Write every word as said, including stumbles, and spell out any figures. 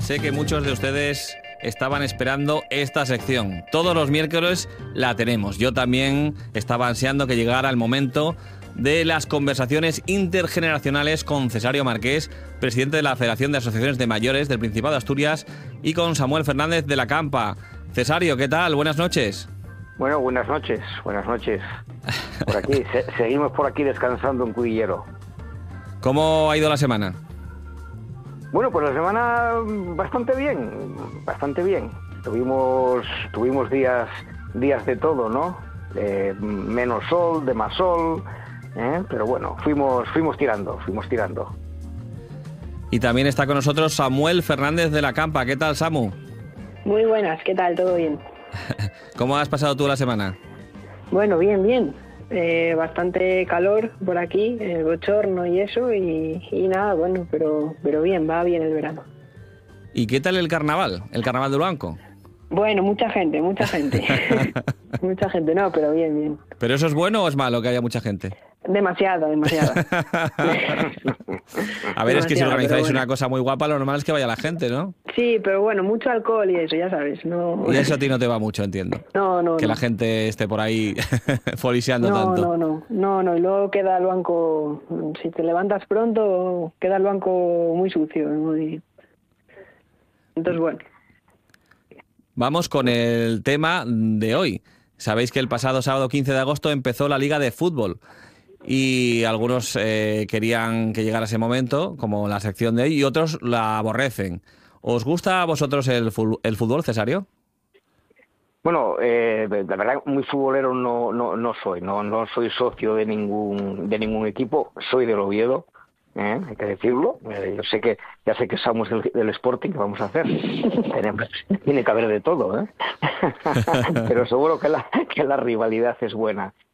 sé que muchos de ustedes estaban esperando esta sección. Todos los miércoles la tenemos. Yo también estaba ansiando que llegara el momento de las conversaciones intergeneracionales con Cesario Marqués, presidente de la Federación de Asociaciones de Mayores del Principado de Asturias, y con Samuel Fernández de la Campa. Cesario, ¿qué tal? Buenas noches. Bueno, buenas noches, buenas noches. Por aquí, se, seguimos por aquí descansando en Cudillero. ¿Cómo ha ido la semana? Bueno, pues la semana bastante bien, bastante bien. Tuvimos tuvimos días días de todo, ¿no? Eh, menos sol, de más sol, ¿eh? Pero bueno, fuimos fuimos tirando, fuimos tirando. Y también está con nosotros Samuel Fernández de la Campa. ¿Qué tal, Samu? Muy buenas, ¿qué tal? ¿Todo bien? ¿Cómo has pasado tú la semana? Bueno, bien, bien. Eh, bastante calor por aquí, el bochorno y eso, y, y nada, bueno, pero, pero bien, va bien el verano. ¿Y qué tal el carnaval? ¿El carnaval de Luanco? Bueno, mucha gente, mucha gente. Mucha gente, no, pero bien, bien. ¿Pero eso es bueno o es malo que haya mucha gente? Demasiado, demasiado. A ver, es que si organizáis bueno. una cosa muy guapa, lo normal es que vaya la gente, ¿no? Sí, pero bueno, mucho alcohol y eso, ya sabes. No... Y eso a ti no te va mucho, entiendo. No, no, Que no. la gente esté por ahí foliseando no, tanto. No, no, no, no, y luego queda el banco, si te levantas pronto, queda el banco muy sucio, muy... Entonces, bueno. Vamos con el tema de hoy. Sabéis que el pasado sábado quince de agosto empezó la Liga de Fútbol y algunos eh, querían que llegara ese momento, como la sección de hoy, y otros la aborrecen. ¿Os gusta a vosotros el, el fútbol, Cesario? Bueno, eh, la verdad, muy futbolero no no no soy, no no soy socio de ningún de ningún equipo, soy del Oviedo. ¿Eh? Hay que decirlo. Eh, yo sé que ya sé que somos del, del Sporting, ¿qué vamos a hacer? Tenemos, tiene que haber de todo, ¿eh? Pero seguro que la que la rivalidad es buena.